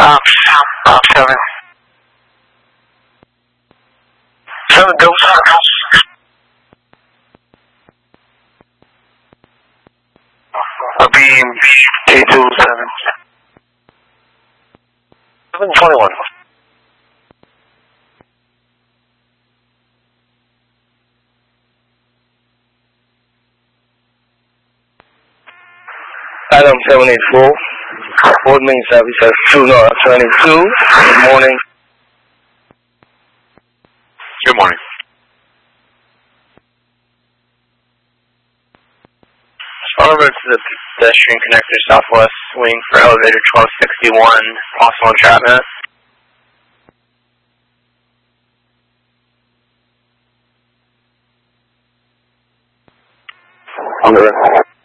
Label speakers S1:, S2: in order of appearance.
S1: 7. 7 double 7. A beam K27. 721.
S2: Adam 784. Board main service 2 north, 22. Good morning.
S1: Good morning.
S3: Over to the pedestrian connector southwest wing for elevator 1261, possible entrapment.
S1: On the